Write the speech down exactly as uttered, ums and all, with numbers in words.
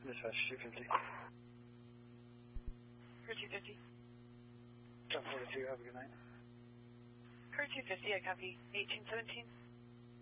Dispatch two fifty. Crew two fifty. John forty-two, have a good night. Crew two fifty, I copy. eighteen seventeen.